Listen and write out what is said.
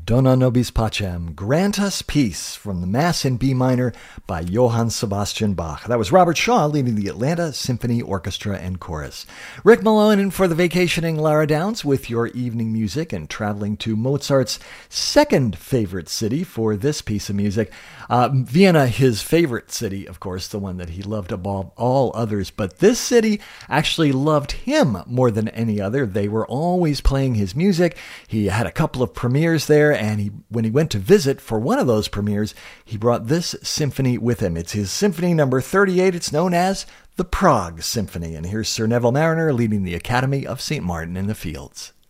Dona nobis pacem, grant us peace, from the Mass in B minor by Johann Sebastian Bach. That was Robert Shaw leading the Atlanta Symphony Orchestra and Chorus. Rick Malone in for the vacationing Lara Downs with your evening music and traveling to Mozart's second favorite city for this piece of music. Vienna, his favorite city, of course, the one that he loved above all others. But this city actually loved him more than any other. They were always playing his music. He had a couple of premieres there, and when he went to visit for one of those premieres, he brought this symphony with him. It's his Symphony number 38. It's known as the Prague Symphony. And here's Sir Neville Marriner leading the Academy of St. Martin in the Fields.